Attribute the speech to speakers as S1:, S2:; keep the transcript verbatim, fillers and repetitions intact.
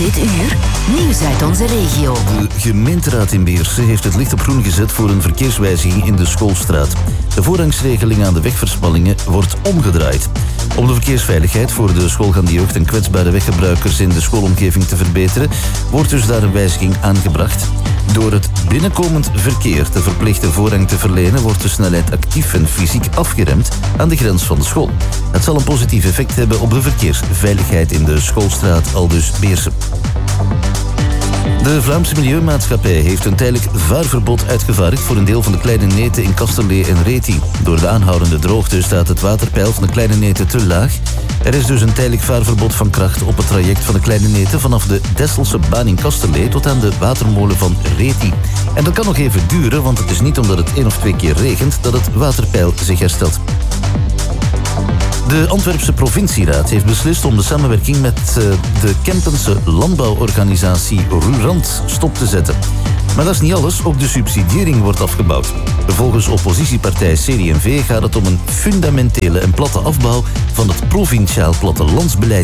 S1: Dit uur, nieuws uit onze regio.
S2: De gemeenteraad in Beersen heeft het licht op groen gezet voor een verkeerswijziging in de Schoolstraat. De voorrangsregeling aan de wegversmallingen wordt omgedraaid. Om de verkeersveiligheid voor de schoolgaande jeugd en kwetsbare weggebruikers in de schoolomgeving te verbeteren, wordt dus daar een wijziging aangebracht. Door het binnenkomend verkeer de verplichte voorrang te verlenen, wordt de snelheid actief en fysiek afgeremd aan de grens van de school. Het zal een positief effect hebben op de verkeersveiligheid in de Schoolstraat, aldus Beersen. De Vlaamse Milieumaatschappij heeft een tijdelijk vaarverbod uitgevaardigd voor een deel van de Kleine Nete in Kasterlee en Reti. Door de aanhoudende droogte staat het waterpeil van de Kleine Nete te laag. Er is dus een tijdelijk vaarverbod van kracht op het traject van de Kleine Nete vanaf de Desselse baan in Kasterlee tot aan de watermolen van Reti. En dat kan nog even duren, want het is niet omdat het één of twee keer regent dat het waterpeil zich herstelt. De Antwerpse provincieraad heeft beslist om de samenwerking met de Kempense landbouworganisatie Rurant stop te zetten. Maar dat is niet alles, ook de subsidiëring wordt afgebouwd. Volgens oppositiepartij C D en V gaat het om een fundamentele en platte afbouw van het provinciaal plattelandsbeleid.